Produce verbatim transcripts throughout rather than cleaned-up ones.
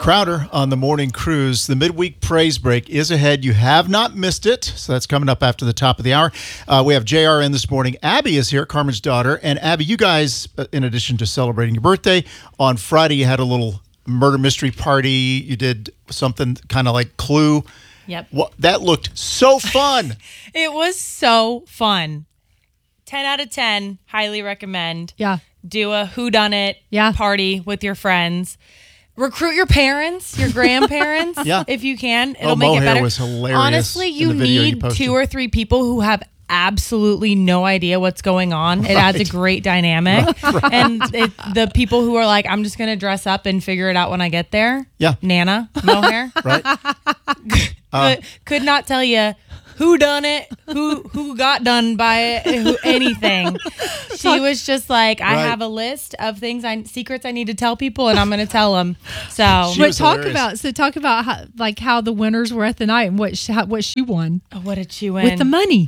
Crowder on the morning cruise. The midweek praise break is ahead. You have not missed it, so that's coming up after the top of the hour. Uh, we have J R in this morning. Abby is here, Carmen's daughter. And Abby, you guys, in addition to celebrating your birthday, on Friday you had a little murder mystery party. You did something kind of like Clue. Yep. What, that looked so fun. It was so fun. ten out of ten. Highly recommend. Yeah. Do a whodunit yeah. party with your friends. Recruit your parents, your grandparents, yeah. if you can. It'll oh, make Mohair it better. Was hilarious. Honestly, you need you two or three people who have absolutely no idea what's going on. It right. adds a great dynamic. Right. And it, the people who are like, I'm just going to dress up and figure it out when I get there. Yeah. Nana, Mohair. Right. Uh, could, could not tell you who done it, who who got done by it, who, anything. She was just like, I right. have a list of things, I secrets I need to tell people, and I'm going to tell them. So, She but was talk hilarious. about so talk about how, like how the winners were at the night and what she, how, what she won. oh, what did she win? With the money.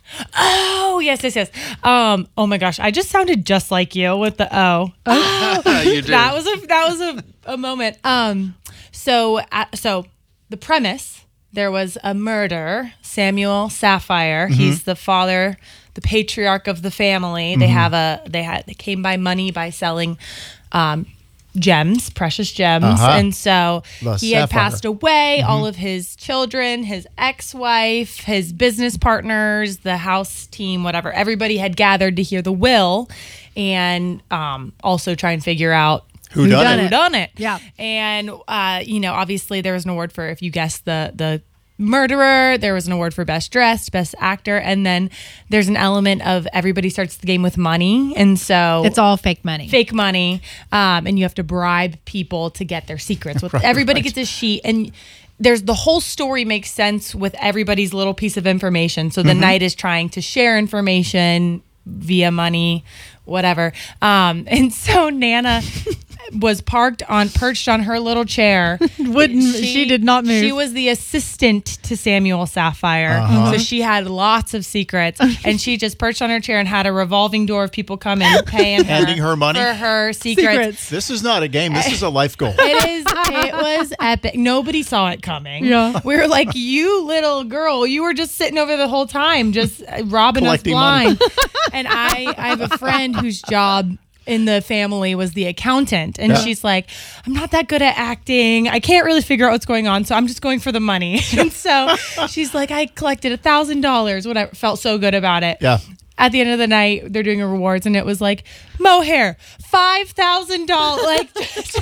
Oh, yes, yes, yes. Um, oh my gosh, I just sounded just like you with the O. Oh. You did. That was a that was a, a moment. Um, so uh, so the premise. There was a murder. Samuel Sapphire. Mm-hmm. He's the father, the patriarch of the family. Mm-hmm. They have a. They had. They came by money by selling um, gems, precious gems, uh-huh. and so the he had sapphire. passed away. Mm-hmm. All of his children, his ex-wife, his business partners, the house team, whatever. Everybody had gathered to hear the will, and um, also try and figure out. Who done it? Who done it? Yeah. And, uh, you know, obviously there was an award for if you guessed the, the murderer. There was an award for best dressed, best actor. And then there's an element of everybody starts the game with money. And so It's all fake money. fake money. Um, and you have to bribe people to get their secrets. With Right, everybody right. gets a sheet. And there's the whole story makes sense with everybody's little piece of information. So the Mm-hmm. knight is trying to share information via money, whatever. Um, and so Nana was parked on, perched on her little chair. Wouldn't she did not move. She was the assistant to Samuel Sapphire. Uh-huh. So she had lots of secrets. And she just perched on her chair and had a revolving door of people coming, paying her. Handing her money? For her secrets. Secrets. This is not a game. This is a life goal. It is. It was epic. Nobody saw it coming. Yeah. We were like, you little girl, you were just sitting over the whole time, just robbing Collecting us money. blind. And I, I have a friend whose job in the family was the accountant, and Yeah. she's like, I'm not that good at acting. I can't really figure out what's going on, so I'm just going for the money. And so she's like, I collected a thousand dollars. Whatever. Felt so good about it. Yeah. At the end of the night, they're doing a rewards, and it was like Mohair, five thousand dollars, like just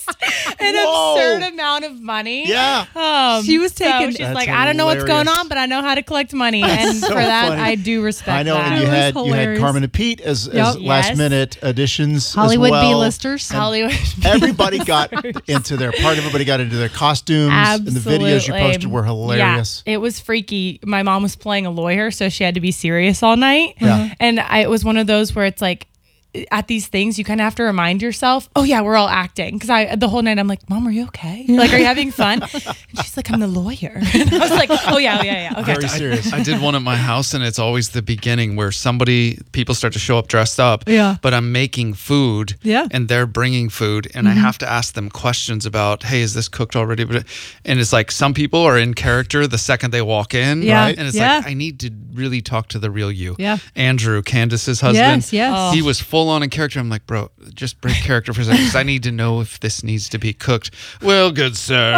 an Whoa. absurd amount of money. Yeah. Um, She was so taking- she's That's like, I don't know what's going hilarious. on, but I know how to collect money, and so for that, funny. I do respect. I know, that. and you That was had you had hilarious. Carmen and Pete as, as Yep. last Yes. minute additions. Hollywood as well. B-listers. And Hollywood. Everybody got into their part. Everybody got into their costumes. And the videos you Absolutely. posted were hilarious. Yeah, it was freaky. My mom was playing a lawyer, so she had to be serious all night. Yeah. And I, it was one of those where it's like, at these things, you kind of have to remind yourself, oh yeah, we're all acting. Because I the whole night I'm like, Mom, are you okay? Like, are you having fun? And she's like, I'm the lawyer. And I was like, oh yeah, oh yeah, yeah. Okay. Very serious. I did one at my house, and it's always the beginning where somebody, people start to show up dressed up. Yeah. But I'm making food. Yeah. And they're bringing food, and I have to ask them questions about, hey, is this cooked already? But and it's like some people are in character the second they walk in. Yeah. Right? And it's Yeah. like, I need to really talk to the real you. Yeah. Andrew, Candace's husband. Yes, yes. Oh. He was full on in character. I'm like, bro, just break character for a second, because I need to know if this needs to be cooked. Well, good sir.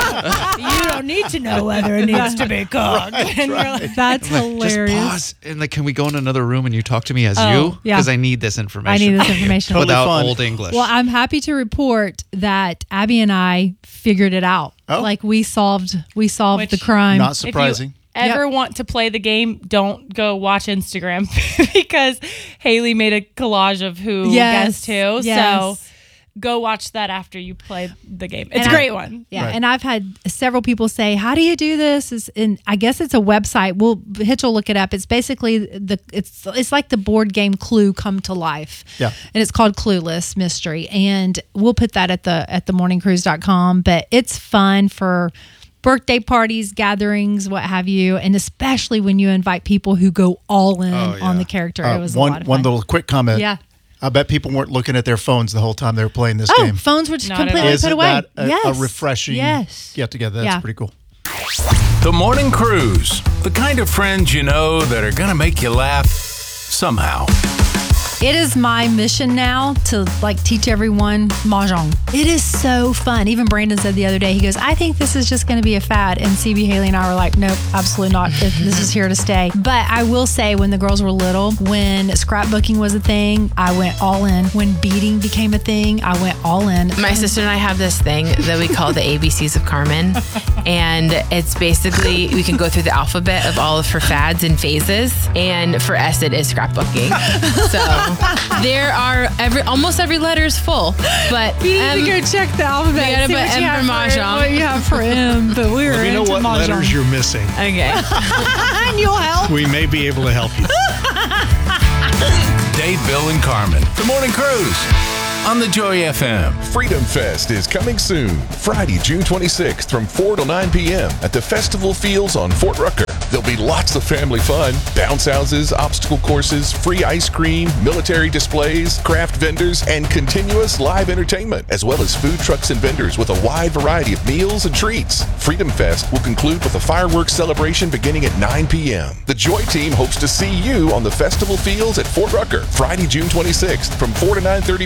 You don't need to know whether it needs to be cooked. And you're like, That's Like, hilarious. just pause and like, can we go in another room and you talk to me as Oh, you? yeah. Because I need this information. I need this information. Totally without fun. old English. Well, I'm happy to report that Abby and I figured it out. Oh. Like we solved we solved Which- the crime. Not if you surprising. ever want to play the game, don't go watch Instagram because Haley made a collage of who Yes, guessed who. yes. So go watch that after you play the game. It's And a I- great one. Yeah, Right. and I've had several people say, "How do you do this?" Is and I guess it's a website. We'll Hitch will look it up. It's basically the it's it's like the board game Clue come to life. Yeah. and it's called Clueless Mystery, and we'll put that at the at the morning cruise dot com. But it's fun for birthday parties, gatherings, what have you, and especially when you invite people who go all in Oh, yeah. on the character. Uh, it was one a lot of one fun. little quick comment. Yeah. I bet people weren't looking at their phones the whole time they were playing this Oh, game. phones were just Not at all. completely Isn't put away. that a, yes. a refreshing Yes. get together? That's Yeah. pretty cool. The Morning Cruise. The kind of friends you know that are going to make you laugh somehow. It is my mission now to like teach everyone mahjong. It is so fun. Even Brandon said the other day, he goes, I think this is just going to be a fad. And C B, Haley, and I were like, nope, absolutely not. This is here to stay. But I will say, when the girls were little, when scrapbooking was a thing, I went all in. When beading became a thing, I went all in. My sister and I have this thing that we call the A B Cs of Carmen. And it's basically, we can go through the alphabet of all of her fads and phases. And for S, it is scrapbooking. So there are, every almost every letter is full. But You need M- to go check the alphabet. You gotta see put what you M have for for- mahjong. What you have for M, but we were Let me know into what mahjong. letters you're missing. Okay. And you'll help. We may be able to help you. Dave, Bill, and Carmen. The Morning Cruise on the Joy F M. Freedom Fest is coming soon, Friday, June twenty-sixth from four to nine p.m. at the Festival Fields on Fort Rucker. There'll be lots of family fun, bounce houses, obstacle courses, free ice cream, military displays, craft vendors, and continuous live entertainment, as well as food trucks and vendors with a wide variety of meals and treats. Freedom Fest will conclude with a fireworks celebration beginning at nine p.m. The Joy Team hopes to see you on the Festival Fields at Fort Rucker, Friday, June twenty-sixth from four to nine thirty